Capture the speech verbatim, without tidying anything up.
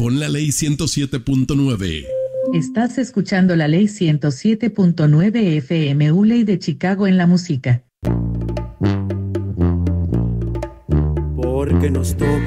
Pon la ley ciento siete punto nueve. Estás escuchando la ley ciento siete punto nueve F M U Ley de Chicago en la música. Porque nos toca